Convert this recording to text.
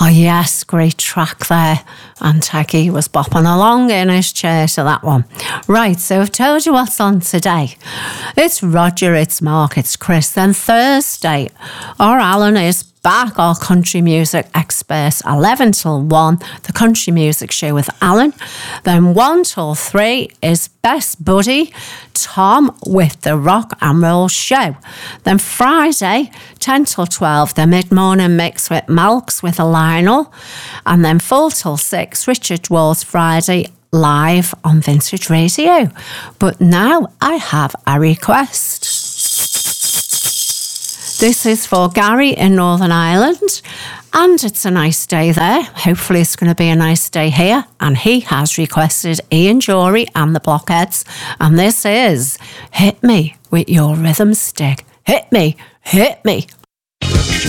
Oh yes, great track there. And Techie was bopping along in his chair to that one. Right, so I've told you what's on today. It's Roger, it's Mark, it's Chris. Then Thursday, our Alan is back, our country music expert, 11 till 1, the country music show with Alan. Then 1 till 3 is best buddy Tom with the rock and roll show. Then Friday, 10 till 12, the mid-morning mix with Malks with a Lionel. And then 4 till 6, Richard Ward's Friday live on Vintage Radio. But now I have a request. This is for Gary in Northern Ireland, and it's a nice day there. Hopefully it's going to be a nice day here. And he has requested Ian Jory and the Blockheads, and this is Hit Me With Your Rhythm Stick. Hit me, hit me.